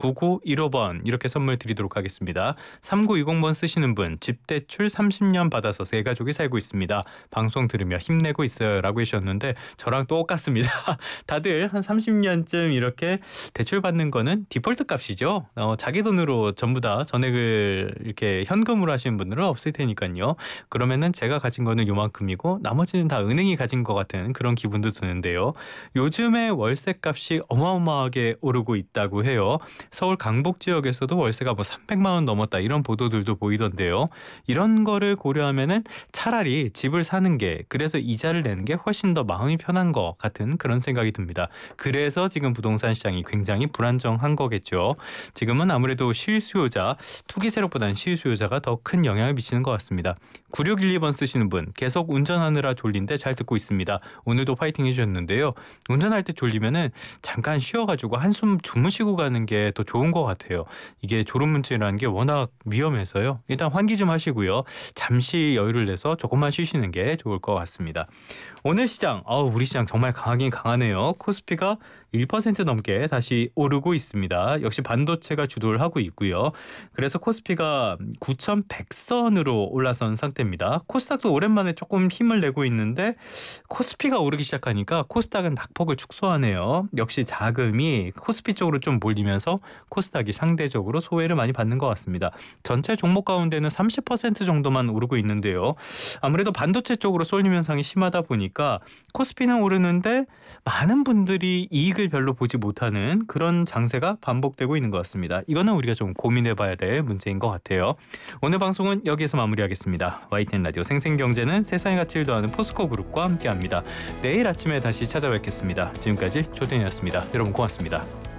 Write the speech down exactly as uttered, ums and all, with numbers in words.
구구일오 번 이렇게 선물 드리도록 하겠습니다. 삼구이공 번 쓰시는 분 집대출 삼십 년 받아서 세 가족이 살고 있습니다. 방송 들으며 힘내고 있어요 라고 해주셨는데 저랑 똑같습니다. 다들 한 삼십 년쯤 이렇게 대출 받는 거는 디폴트 값이죠. 어, 자기 돈으로 전부 다 전액을 이렇게 현금으로 하시는 분들은 없을 테니까요. 그러면은 제가 가진 거는 요만큼이고 나머지는 다 은행이 가진 것 같은 그런 기분도 드는데요. 요즘에 월세 값이 어마어마하게 오르고 있다고 해요. 서울 강북 지역에서도 월세가 뭐 삼백만 원 넘었다 이런 보도들도 보이던데요. 이런 거를 고려하면은 차라리 집을 사는 게, 그래서 이자를 내는 게 훨씬 더 마음이 편한 것 같은 그런 생각이 듭니다. 그래서 지금 부동산 시장이 굉장히 불안정한 거겠죠. 지금은 아무래도 실수요자, 투기 세력보다는 실수요자가 더 큰 영향을 미치는 것 같습니다. 구육일이 번 쓰시는 분 계속 운전하느라 졸린데 잘 듣고 있습니다. 오늘도 파이팅 해주셨는데요. 운전할 때 졸리면은 잠깐 쉬어가지고 한숨 주무시고 가는 게 더 좋은 것 같아요. 이게 졸음운전이라는 게 워낙 위험해서요. 일단 환기 좀 하시고요. 잠시 여유를 내서 조금만 쉬시는 게 좋을 것 같습니다. 오늘 시장, 아우 우리 시장 정말 강하긴 강하네요. 코스피가 일 퍼센트 넘게 다시 오르고 있습니다. 역시 반도체가 주도를 하고 있고요. 그래서 코스피가 구천백 선으로 올라선 상태입니다. 코스닥도 오랜만에 조금 힘을 내고 있는데 코스피가 오르기 시작하니까 코스닥은 낙폭을 축소하네요. 역시 자금이 코스피 쪽으로 좀 몰리면서 코스닥이 상대적으로 소외를 많이 받는 것 같습니다. 전체 종목 가운데는 삼십 퍼센트 정도만 오르고 있는데요. 아무래도 반도체 쪽으로 쏠림 현상이 심하다 보니까 코스피는 오르는데 많은 분들이 이익을 별로 보지 못하는 그런 장세가 반복되고 있는 것 같습니다. 이거는 우리가 좀 고민해봐야 될 문제인 것 같아요. 오늘 방송은 여기에서 마무리하겠습니다. 와이티엔 라디오 생생경제는 세상의 가치를 더하는 포스코 그룹과 함께합니다. 내일 아침에 다시 찾아뵙겠습니다. 지금까지 조태현이었습니다. 여러분 고맙습니다.